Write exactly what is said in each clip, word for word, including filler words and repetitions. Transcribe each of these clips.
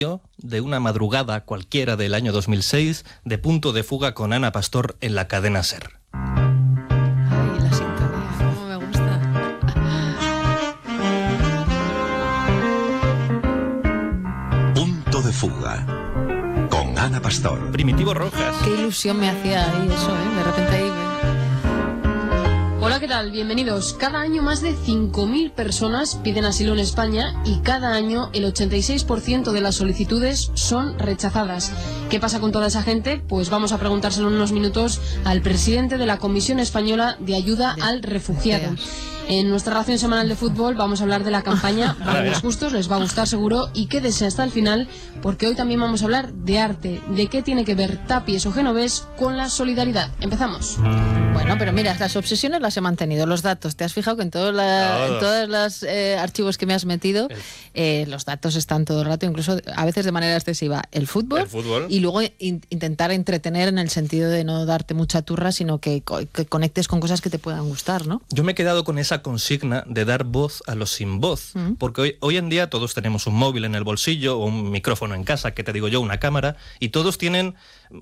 de una madrugada cualquiera del año dos mil seis, de Punto de Fuga con Ana Pastor en la cadena SER. Ay, la sintonía, cómo me gusta. Punto de Fuga con Ana Pastor. Primitivo Rojas. Qué ilusión me hacía ahí eso, ¿eh? De repente ahí... Hola, ¿qué tal? Bienvenidos. Cada año más de cinco mil personas piden asilo en España y cada año el ochenta y seis por ciento de las solicitudes son rechazadas. ¿Qué pasa con toda esa gente? Pues vamos a preguntárselo en unos minutos al presidente de la Comisión Española de Ayuda al Refugiado. En nuestra ración semanal de fútbol vamos a hablar de la campaña Balones Justos, les va a gustar seguro, y quédese hasta el final porque hoy también vamos a hablar de arte, de qué tiene que ver Tapies o Genovés con la solidaridad. Empezamos. Bueno, pero mira, las obsesiones las he mantenido, los datos. ¿Te has fijado que en, todo la, en todos los eh, archivos que me has metido, eh, los datos están todo el rato, incluso a veces de manera excesiva? El fútbol, El fútbol. Y luego in, intentar entretener en el sentido de no darte mucha turra, sino que, que conectes con cosas que te puedan gustar, ¿no? Yo me he quedado con esa consigna de dar voz a los sin voz, mm. porque hoy, hoy en día todos tenemos un móvil en el bolsillo o un micrófono en casa, que te digo yo, una cámara, y todos tienen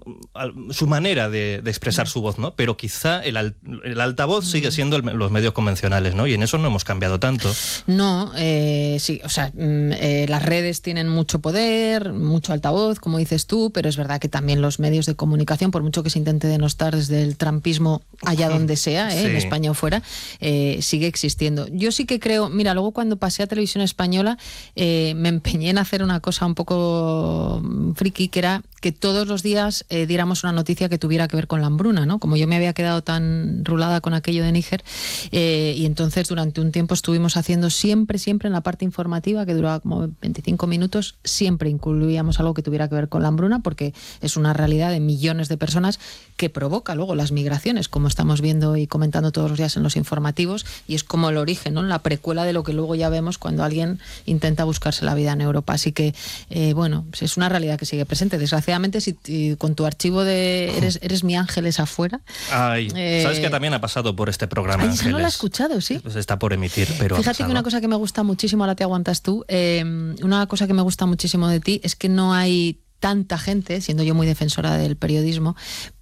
su manera de, de expresar mm. su voz, ¿no? Pero quizá el, el altavoz mm. sigue siendo el, los medios convencionales, ¿no? Y en eso no hemos cambiado tanto. No, eh, sí, o sea, eh, las redes tienen mucho poder, mucho altavoz, como dices tú, pero es verdad que también los medios de comunicación, por mucho que se intente denostar desde el trumpismo allá donde sea, eh, sí. en España o fuera, eh, sigue existiendo. Yo sí que creo, mira, luego cuando pasé a Televisión Española eh, me empeñé en hacer una cosa un poco friki, que era que todos los días eh, diéramos una noticia que tuviera que ver con la hambruna, ¿no? Como yo me había quedado tan rulada con aquello de Níger, eh, y entonces durante un tiempo estuvimos haciendo siempre, siempre en la parte informativa, que duraba como veinticinco minutos, siempre incluíamos algo que tuviera que ver con la hambruna, porque es una realidad de millones de personas que provoca luego las migraciones, como estamos viendo y comentando todos los días en los informativos, y es como el origen, ¿no? La precuela de lo que luego ya vemos cuando alguien intenta buscarse la vida en Europa. Así que, eh, bueno, es una realidad que sigue presente. Desgraciadamente, si, si con tu archivo de Eres, eres mi Ángeles afuera... Ay, eh, ¿sabes que también ha pasado por este programa, ay, Ángeles? No lo he escuchado, sí. Pues está por emitir, pero fíjate que una cosa que me gusta muchísimo, ahora te aguantas tú, eh, una cosa que me gusta muchísimo de ti es que no hay tanta gente, siendo yo muy defensora del periodismo,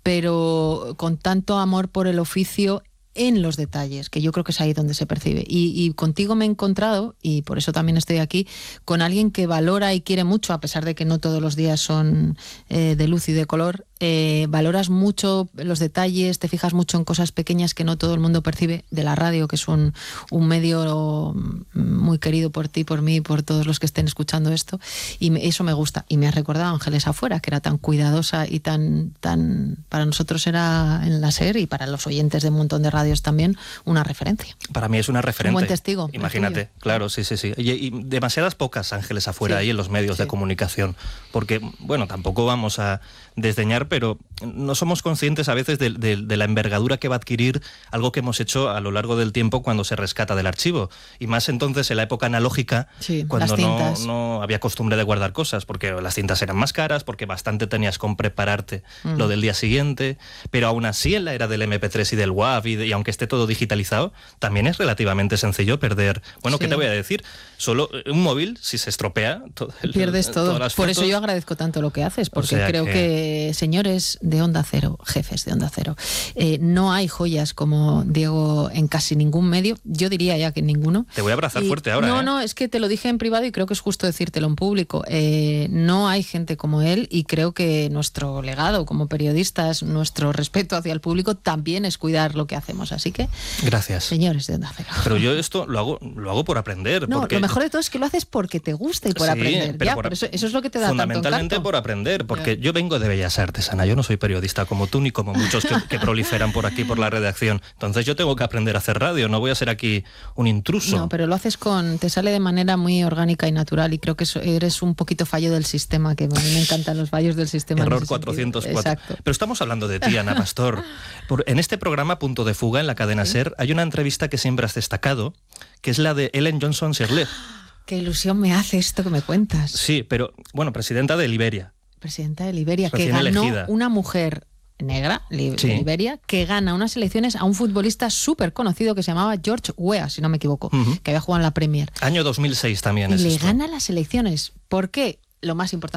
pero con tanto amor por el oficio en los detalles, que yo creo que es ahí donde se percibe. Y, y contigo me he encontrado, y por eso también estoy aquí, con alguien que valora y quiere mucho, a pesar de que no todos los días son eh, de luz y de color, eh, valoras mucho los detalles, te fijas mucho en cosas pequeñas que no todo el mundo percibe de la radio, que es un, un medio muy querido por ti, por mí y por todos los que estén escuchando esto, y me, eso me gusta. Y me ha recordado a Ángeles Afuera, que era tan cuidadosa y tan, tan para nosotros era en la SER y para los oyentes de un montón de radios también una referencia. Para mí es una referente. Un buen testigo. Imagínate, claro, sí, sí, sí. Y, y demasiadas pocas Ángeles Afuera sí. ahí en los medios sí. de comunicación, porque, bueno, tampoco vamos a desdeñar, pero no somos conscientes a veces de, de, de la envergadura que va a adquirir algo que hemos hecho a lo largo del tiempo cuando se rescata del archivo. Y más entonces en la época analógica, sí, cuando no, no había costumbre de guardar cosas, porque las cintas eran más caras, porque bastante tenías con prepararte mm. lo del día siguiente, pero aún así en la era del eme pe tres y del WAV, y, de, y aunque esté todo digitalizado, también es relativamente sencillo perder... Bueno, sí. ¿qué te voy a decir? Solo un móvil, si se estropea... Todo el, pierdes todo. Por eso yo agradezco tanto lo que haces, porque o sea creo que... que, señores de Onda Cero, jefes de Onda Cero, eh, no hay joyas como Diego en casi ningún medio, yo diría ya que en ninguno. Te voy a abrazar y, fuerte ahora. No, ¿eh? no, es que te lo dije en privado y creo que es justo decírtelo en público. Eh, no hay gente como él, y creo que nuestro legado como periodistas, nuestro respeto hacia el público también es cuidar lo que hacemos. Así que, gracias. Señores de Onda Cero. Pero yo esto lo hago, lo hago por aprender. No, porque... lo mejor de todo es que lo haces porque te gusta y por sí, aprender. Ya, por, por eso, eso es lo que te da tanto encanto. Fundamentalmente por aprender, porque ya. yo vengo de Bellas Artes, Ana. Yo no soy periodista como tú, ni como muchos que, que proliferan por aquí, por la redacción. Entonces yo tengo que aprender a hacer radio, no voy a ser aquí un intruso. No, pero lo haces con... te sale de manera muy orgánica y natural, y creo que eres un poquito fallo del sistema, que a mí me encantan los fallos del sistema. Error cuatrocientos cuatro. Exacto. Pero estamos hablando de ti, Ana Pastor. Por, en este programa Punto de Fuga, en la cadena ¿Sí? SER, hay una entrevista que siempre has destacado, que es la de Ellen Johnson Sirleaf. Qué ilusión me hace esto que me cuentas. Sí, pero, bueno, presidenta de Liberia. Presidenta de Liberia, que ganó elegida. Una mujer negra, li- sí. de Liberia, que gana unas elecciones a un futbolista súper conocido que se llamaba George Weah, si no me equivoco, uh-huh. que había jugado en la Premier. Año dos mil seis también y es le esto. Gana las elecciones. ¿Por qué? lo más importante